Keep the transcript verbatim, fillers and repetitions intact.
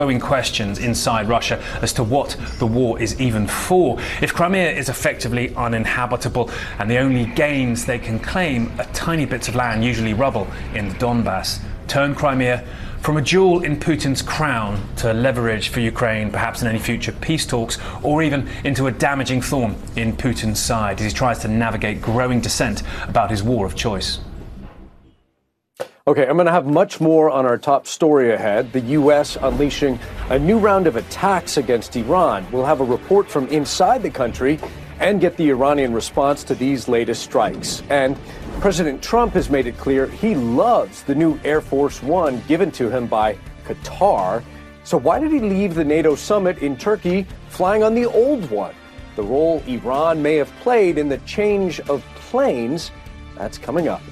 questions inside Russia as to what the war is even for. If Crimea is effectively uninhabitable and the only gains they can claim are tiny bits of land, usually rubble, in the Donbass, turn Crimea from a jewel in Putin's crown to leverage for Ukraine, perhaps in any future peace talks, or even into a damaging thorn in Putin's side as he tries to navigate growing dissent about his war of choice. Okay, I'm going to have much more on our top story ahead. The U S unleashing a new round of attacks against Iran. We'll have a report from inside the country and get the Iranian response to these latest strikes. And President Trump has made it clear he loves the new Air Force One given to him by Qatar. So why did he leave the NATO summit in Turkey flying on the old one? The role Iran may have played in the change of planes, that's coming up.